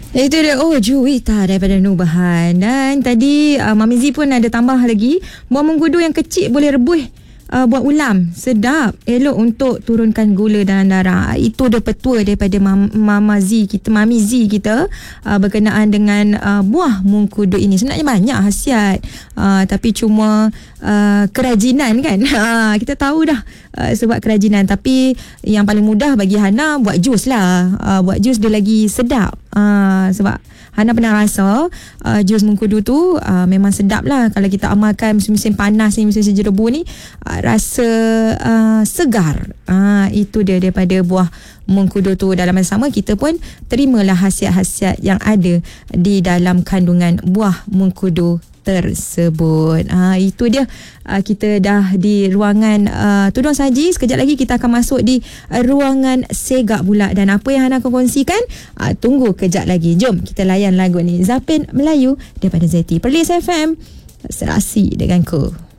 Itu dia. Oh, Juwita daripada Nubahan. Dan tadi Mami Z pun ada tambah lagi, buah mengkudu yang kecil boleh rebus buat ulam. Sedap, elok untuk turunkan gula dalam darah. Itu dia petua daripada Mama Z kita, Mami Z kita, berkenaan dengan buah mengkudu ini. Sebenarnya banyak khasiat, tapi cuma kerajinan kan. Kita tahu dah sebab kerajinan. Tapi yang paling mudah bagi Hana buat jus lah. Buat jus dia lagi sedap. Sebab Hana pernah rasa jus mengkudu tu memang sedap lah. Kalau kita amalkan musim-musim panas ni, musim jerebu ni, rasa segar. Itu dia daripada buah mengkudu tu. Dalam masa sama kita pun terimalah khasiat-khasiat yang ada di dalam kandungan buah mengkudu tersebut. Itu dia. Kita dah di ruangan Tudung Saji. Sekejap lagi kita akan masuk di ruangan Segak pula. Dan apa yang Hana akan kongsikan, tunggu kejap lagi. Jom kita layan lagu ni, Zapin Melayu daripada Zeti. Perlis FM, serasi denganku.